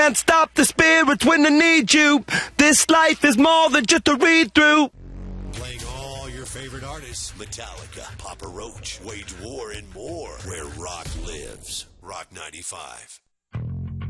can't stop the spirits when they need you. This life is more than just a read-through. Playing all your favorite artists: Metallica, Papa Roach, Wage War, and more. Where rock lives. Rock 95.